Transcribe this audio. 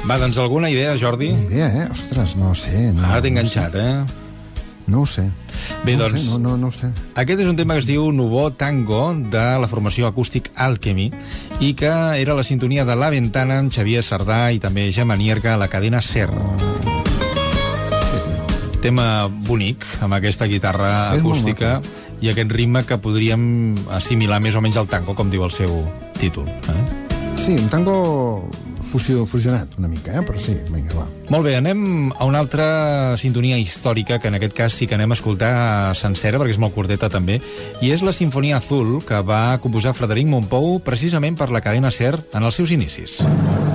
Va, doncs alguna idea, Jordi? Idea, Ostres, no ho sé. Ara t'he enganxat, No ho sé. Bé, doncs, no ho sé. aquest és un tema que es diu Nouveau Tango, de la formació acústic Alchemy, i que era la sintonia de La Ventana amb Xavier Sardà i també Gemma Nierga a la cadena SER. Tema bonic, amb aquesta guitarra acústica i aquest ritme que podríem assimilar més o menys al tango, com diu el seu títol. Sí, un tango fusionat una mica, però sí, vinga, va. Molt bé, anem a una altra sintonia històrica, que en aquest cas sí que anem a escoltar sencera, perquè és molt curteta també, i és la Sinfonia Azul, que va composar Frederic Mompou precisament per la cadena SER en els seus inicis.